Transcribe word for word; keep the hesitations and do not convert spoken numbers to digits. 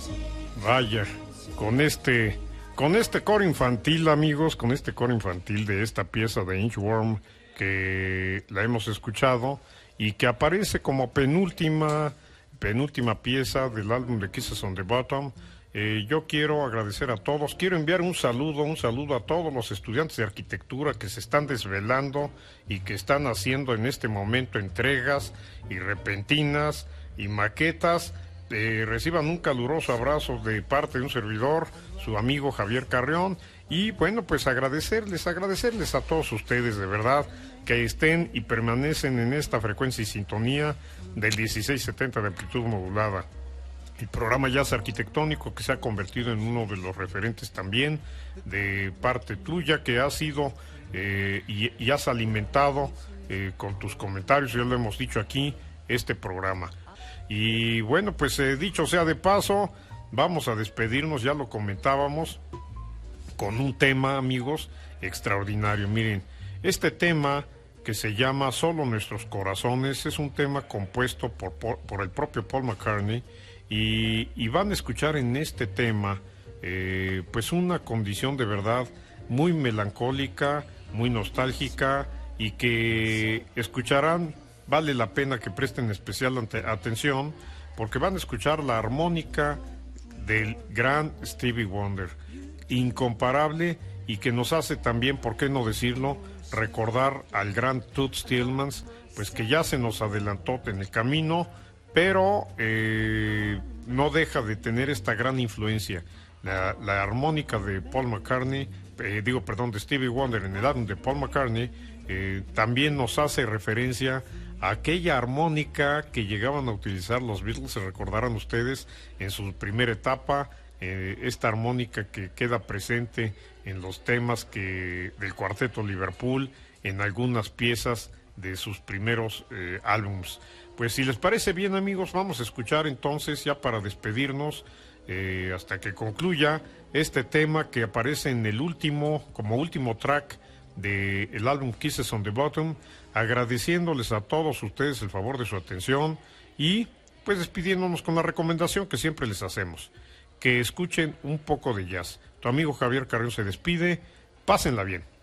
Vaya, con este, con este coro infantil, amigos, con este coro infantil de esta pieza de Inchworm que la hemos escuchado y que aparece como penúltima, penúltima pieza del álbum de Kisses on the Bottom. Eh, yo quiero agradecer a todos, quiero enviar un saludo, un saludo a todos los estudiantes de arquitectura que se están desvelando y que están haciendo en este momento entregas y repentinas y maquetas. Eh, reciban un caluroso abrazo de parte de un servidor, su amigo Javier Carrión, y bueno, pues agradecerles, agradecerles a todos ustedes de verdad que estén y permanecen en esta frecuencia y sintonía del dieciséis setenta de amplitud modulada. El programa Jazz Arquitectónico que se ha convertido en uno de los referentes también de parte tuya, que has sido eh, y, y has alimentado eh, con tus comentarios, ya lo hemos dicho aquí, este programa. Y bueno, pues eh, dicho sea de paso, vamos a despedirnos, ya lo comentábamos, con un tema, amigos, extraordinario. Miren, este tema que se llama Solo Nuestros Corazones es un tema compuesto por, por, por el propio Paul McCartney. Y, y van a escuchar en este tema eh, pues una condición de verdad muy melancólica, muy nostálgica, y que escucharán, vale la pena que presten especial ante, atención, porque van a escuchar la armónica del gran Stevie Wonder, incomparable, y que nos hace también, por qué no decirlo, recordar al gran Toots Thielemans, pues que ya se nos adelantó en el camino, pero eh, no deja de tener esta gran influencia. La, la armónica de Paul McCartney, eh, digo, perdón, de Stevie Wonder en el álbum de Paul McCartney, eh, también nos hace referencia a aquella armónica que llegaban a utilizar los Beatles, se recordarán ustedes, en su primera etapa, eh, esta armónica que queda presente en los temas que del Cuarteto Liverpool, en algunas piezas de sus primeros eh, álbums. Pues si les parece bien, amigos, vamos a escuchar entonces, ya para despedirnos, eh, hasta que concluya este tema que aparece en el último, como último track del álbum Kisses on the Bottom, agradeciéndoles a todos ustedes el favor de su atención y pues despidiéndonos con la recomendación que siempre les hacemos, que escuchen un poco de jazz. Tu amigo Javier Carrión se despide, pásenla bien.